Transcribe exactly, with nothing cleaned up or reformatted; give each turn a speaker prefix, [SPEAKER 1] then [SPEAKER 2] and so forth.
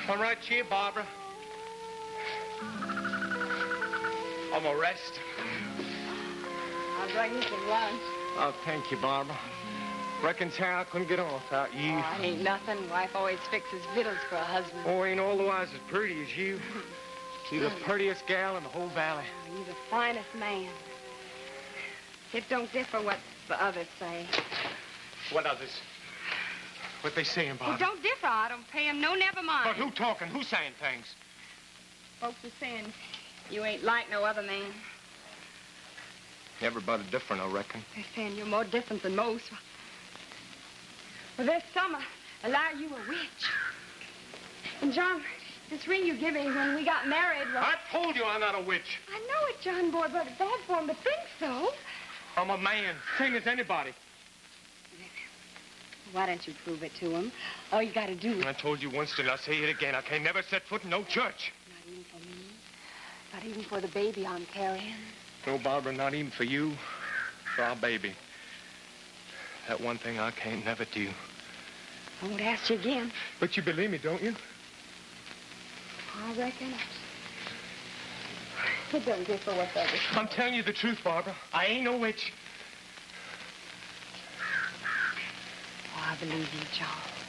[SPEAKER 1] I'm right here, Barbara. I'm a rest.
[SPEAKER 2] I'll bring you some lunch.
[SPEAKER 1] Oh, thank you, Barbara. Reckons how I couldn't get on without you.
[SPEAKER 2] Oh, ain't nothing. Wife always fixes victuals for a husband.
[SPEAKER 1] Oh, ain't all the wise as pretty as you. You're the prettiest gal in the whole valley.
[SPEAKER 2] Oh, you're the finest man. It don't differ what the others say.
[SPEAKER 1] What others? What they saying, Barbara?
[SPEAKER 2] It don't differ. I don't pay him no never mind.
[SPEAKER 1] But who talking? Who saying things?
[SPEAKER 2] Folks are saying you ain't like no other man.
[SPEAKER 1] Everybody different, I reckon.
[SPEAKER 2] They're saying you're more different than most. Well, this summer, allow you a witch. And, John, this ring you gave me when we got married, well...
[SPEAKER 1] I told you I'm not a witch.
[SPEAKER 2] I know it, John boy, but it's bad for him to think so.
[SPEAKER 1] I'm a man, same as anybody.
[SPEAKER 2] Why don't you prove it to him? All you gotta do...
[SPEAKER 1] I told you once, and I'll say it again. I can't never set foot in no church.
[SPEAKER 2] Not even for me. Not even for the baby I'm carrying.
[SPEAKER 1] No, Barbara, not even for you, for our baby. That one thing I can't never do.
[SPEAKER 2] I won't ask you again.
[SPEAKER 1] But you believe me, don't you?
[SPEAKER 2] I reckon. It don't differ what others say.
[SPEAKER 1] I'm telling you the truth, Barbara. I ain't no witch.
[SPEAKER 2] Oh, I believe you, John.